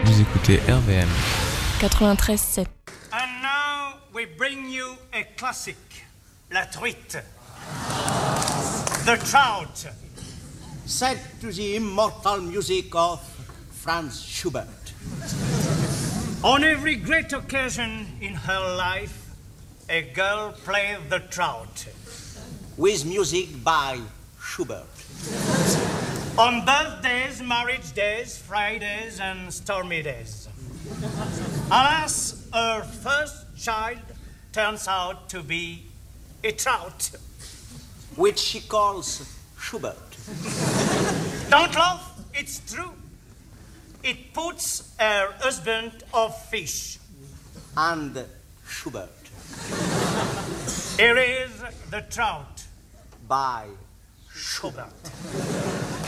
Vous écoutez RVM 93.7. And now we bring you a classic, La Truite. The Trout. Set to the immortal music of Franz Schubert. On every great occasion in her life, a girl played the trout. With music by Schubert. On birthdays, marriage days, Fridays, and stormy days. Alas, her first child turns out to be a trout. Which she calls Schubert. Don't laugh, it's true. It puts her husband off fish. And Schubert. Here is the trout by Schubert.